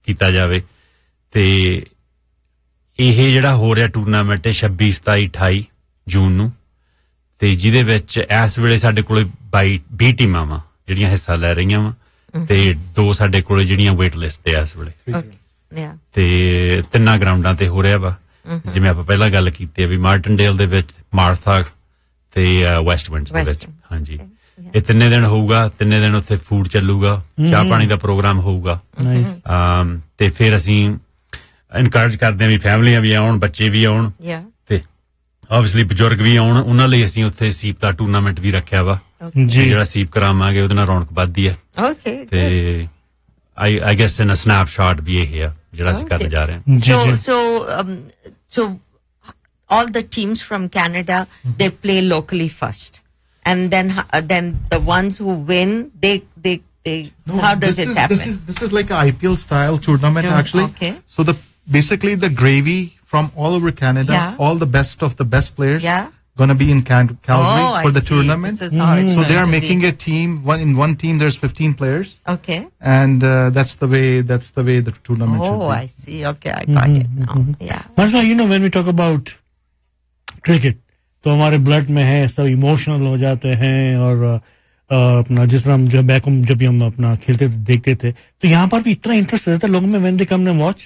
ਕੀਤਾ ਜਾਵੇ ਤੇ ਇਹ ਜਿਹੜਾ ਹੋ ਰਿਹਾ ਟੂਰਨਾਮੈਂਟ 26 27 28 ਜੂਨ ਨੂੰ ਤੇ ਜਿਹਦੇ ਵਿੱਚ ਇਸ ਵੇਲੇ ਸਾਡੇ ਕੋਲੇ 20 ਟੀਮਾਂ ਵਾ ਜਿਹੜੀਆਂ ਹਿੱਸਾ ਲੈ ਰਹੀਆਂ ਵਾ ਤੇ 2 ਸਾਡੇ ਕੋਲੇ ਜਿਹੜੀਆਂ ਵੇਟ ਲਿਸਟ ਤੇ ਇਸ ਵੇਲੇ ਤੇ 3 ਗਰਾਊਂਡਾਂ ਤੇ ਹੋ ਰਿਹਾ ਵਾ ਜਿਵੇਂ ਆਪਾਂ ਪਹਿਲਾਂ ਗੱਲ ਕੀਤੀ ਹੈ ਵੀ ਮਾਰਟਿਨਡੇਲ ਦੇ ਵਿੱਚ ਮਾਰਥਾ ਤੇ ਵੈਸਟ ਵਿੰਡਸ ਦੇ ਵਿੱਚ ਹਾਂਜੀ ਇਹ 3 ਦਿਨ ਹੋਊਗਾ 3 ਦਿਨ ਉੱਥੇ ਫੂਡ ਚੱਲੂਗਾ ਚਾਹ ਪਾਣੀ ਦਾ ਪ੍ਰੋਗਰਾਮ ਹੋਊਗਾ ਤੇ ਫਿਰ ਅਸੀਂ ਇਨਕਰੇਜ ਕਰਦੇ ਹਾਂ ਵੀ ਫੈਮਲੀਆਂ ਵੀ ਆਉਣ ਬੱਚੇ ਵੀ ਆਉਣ ਤੇ ਆਬਵੀਅਸਲੀ ਬਜ਼ੁਰਗ ਵੀ ਆਉਣ ਉਹਨਾਂ ਲਈ ਅਸੀਂ ਉੱਥੇ ਸੀਪ ਦਾ ਟੂਰਨਾਮੈਂਟ ਵੀ ਰੱਖਿਆ ਵਾ ਜਿਹੜਾ ਸੀਪ ਕਰਾਵਾਂਗੇ ਉਹਦੇ ਨਾਲ ਰੌਣਕ ਵੱਧਦੀ ਹੈ ਤੇ I guess in a snapshot ਵੀ ਇਹ ਆ ਜਿਹੜਾ ਅਸੀਂ ਕਰਨ ਜਾ ਰਹੇ ਹਾਂ so all the teams from Canada they play locally first and then the ones who win they how does it happen this is like an IPL style tournament actually so basically the gravy from all over Canada all the best of the best players going to be in Calgary for the tournament so they are making a team in one team there's 15 players and that's the way the tournament should be. I see okay I got it now Marshall, you know when we talk about cricket तो हमारे blood में है सब emotional हो जाते हैं और अपना जिस तरह हम जो बैक होम जब भी हम अपना खेलते थे देखते थे तो यहाँ पर भी इतना इंटरेस्ट रहता है लोगों में when they come and watch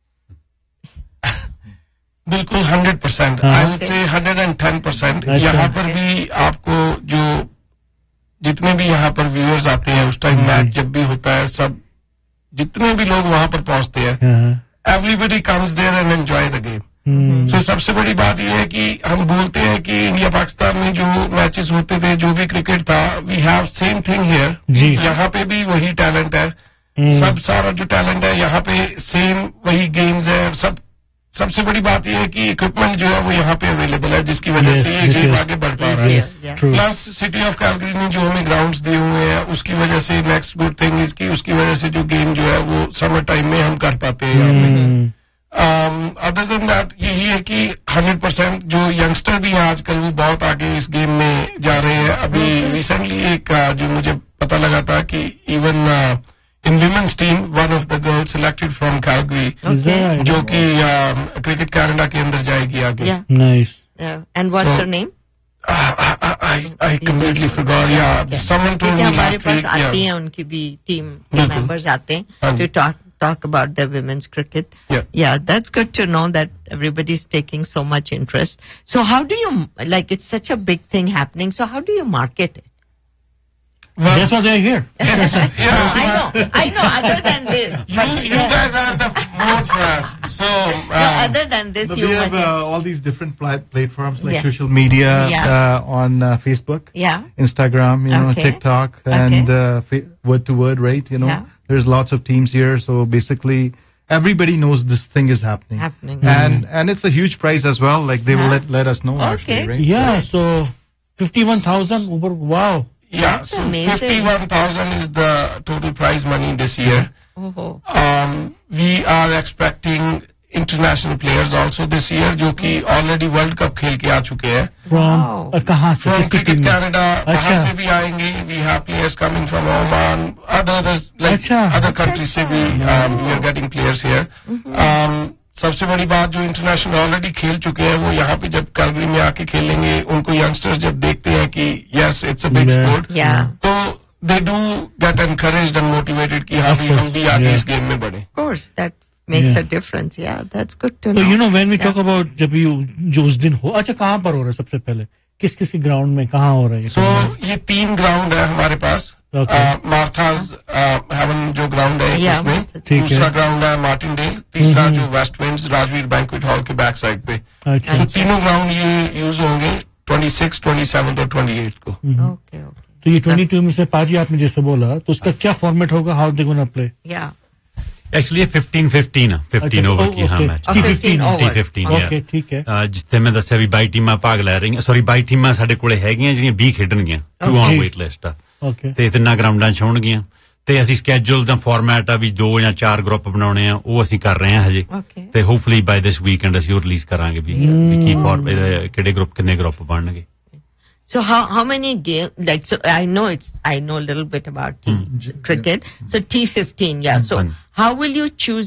बिल्कुल 100% I would say 110% यहाँ पर भी आपको जो जितने भी यहाँ पर व्यूअर्स आते हैं उस टाइम मैच जब भी होता है सब जितने भी लोग वहां पर पहुंचते हैं everybody comes there and enjoy the game so सबसे बड़ी बात यह है कि हम बोलते हैं कि इंडिया पाकिस्तान में जो मैचेस होते थे जो भी क्रिकेट था we have same thing here यहाँ पे भी वही टैलेंट है सब सारा जो टैलेंट है यहाँ पे सेम वही गेम्स है सब सबसे बड़ी बात यह है कि इक्विपमेंट जो है वो यहाँ पे अवेलेबल है जिसकी वजह से ये गेम आगे बढ़ पा रहा है प्लस सिटी ऑफ कैलगरी ने जो हमें ग्राउंड्स दिए हुए हैं उसकी वजह से नेक्स्ट गुड थिंग इज की उसकी वजह से जो गेम जो है वो समर टाइम में हम कर पाते हैं यहाँ पे अदर देन दैट यही है कि 100% जो यंगस्टर भी हैं आजकल वो बहुत आगे इस गेम में जा रहे हैं अभी रिसेंटली एक जो मुझे पता लगा था कि even in women's team one of the girls selected from Calgary जो कि cricket Canada के अंदर जाएगी आगे nice and what's her name I completely forgot someone told me हमारे पास आती हैं उनकी भी team members आते हैं to talk about the women's cricket that's good to know that everybody's taking so much interest so how do you like it's such a big thing happening so how do you market it well, that's what they're here. I know. Other than this, you guys are the mood for us. So, other than this, we have all these different platforms like social media on Facebook, Instagram, TikTok, and word to word, right? There's lots of teams here, so basically everybody knows this thing is happening. And it's a huge prize as well. Like they will let us know actually, right? Yeah. So 51,000 over. Wow. Yeah, that's so amazing. 51,000 is the total prize money this year. We are expecting international players also this year, जो कि already World Cup खेल के आ चुके हैं. कहाँ से? From Cricket Canada, बाहर से भी आएंगे. We have players coming from Oman, other countries से भी we are getting players here. सबसे बड़ी बात जो इंटरनेशनल ऑलरेडी खेल चुके हैं वो यहाँ पे जब कैलगरी में आके खेलेंगे उनको यंगस्टर्स जब देखते हैं कि yes it's a big sport तो they do get encouraged and motivated कि हाँ भी हम भी आगे इस गेम में बढ़े. Of course, that makes a difference. That's good to know. So when we talk about जब जो उस दिन हो अच्छा कहाँ पर हो रहा है सबसे पहले किस के ग्राउंड में कहाँ हो रहा है? So ये 3 ग्राउंड है हमारे पास. मार्थाज हेवन जो ग्राउंड है उसमें दूसरा ग्राउंड है मार्टिनडेल तीसरा जो waste winds Rajveer banquet hall के बैक साइड पे तो तीनों ग्राउंड ये यूज होंगे 26, 27 और 28 को. तो ये 22 में से पाजी आपने जैसे बोला तो उसका क्या फॉर्मेट होगा how they gonna play? Actually 15 over की हाँ मैच 15 ठीक है ਜਿੱਥੇ ਮੈਂ ਦੱਸਿਆ ਵੀ 22 ਟੀਮਾਂ ਭਾਗ ਲੈ ਰਹੀਆਂ ਸੌਰੀ 22 ਟੀਮਾਂ ਸਾਡੇ ਕੋਲੇ ਹੈਗੀਆਂ ਜਿਹੜੀਆਂ 20 ਖੇਡਣਗੀਆਂ 2 ਔਨ ਵੇਟ ਲਿਸਟ ਆ ਤੇ 3 ਗਰਾਊਂਡਾਂ 'ਚ ਹੋਣਗੀਆਂ ਤੇ ਅਸੀਂ ਸਕੇਜੂਲ ਦਾ ਫਾਰਮੈਟ ਆ ਵੀ 2 ਜਾਂ 4 ਗਰੁੱਪ ਬਣਾਉਣੇ ਆ ਉਹ ਅਸੀਂ ਕਰ ਰਹੇ ਹਾਂ ਹਜੇ ਤੇ ਹੋਪਫੁਲੀ ਬਾਈ ਦਿਸ ਵੀਕਐਂਡ ਅਸੀਂ ਉਹ ਰਿਲੀਜ਼ ਕਰਾਂਗੇ ਵੀ ਕੀ ਕਿਹੜੇ ਗਰੁੱਪ ਕਿੰਨੇ ਗਰੁੱਪ ਬਣਨਗੇ. So how many games like so I know a little bit about cricket so T15 so how will you choose